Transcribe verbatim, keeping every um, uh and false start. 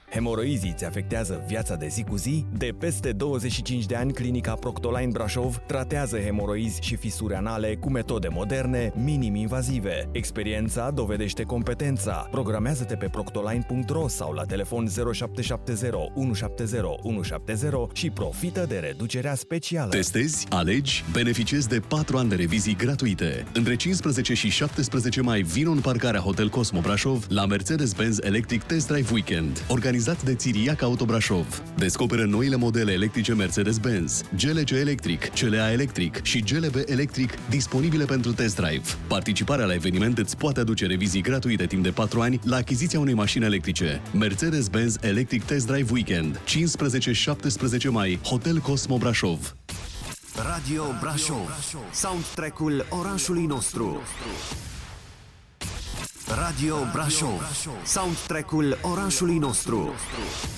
Hemoroizii îți afectează viața de zi cu zi? De peste douăzeci și cinci de ani, clinica Proctoline Brașov tratează hemoroizi și fisuri anale cu metode moderne, minim-invazive. Experiența dovedește competența. Programează-te pe proctoline punct ro sau la telefon zero șapte șapte zero unu șapte zero unu șapte zero și profită de reducerea specială. Testezi, alegi, beneficiezi de patru ani de revizii gratuite. Între cincisprezece și șaptesprezece mai vino în parcarea Hotel Cosmo Brașov la Mercedes-Benz Electric Test Drive Weekend, organizat de Țiriac Auto Brașov. Descoperă noile modele electrice Mercedes-Benz, G L C Electric, C L A Electric și G L B Electric disponibile pentru test drive. Participarea la eveniment îți poate aduce revizii gratuite timp de patru ani la achiziția unei mașini electrice. Mercedes-Benz Electric Test Drive Weekend, cincisprezece șaptesprezece mai, Hotel Cosmo Brașov. Radio Brașov, soundtrack-ul orașului nostru. Radio Brașov, soundtrack-ul orașului nostru.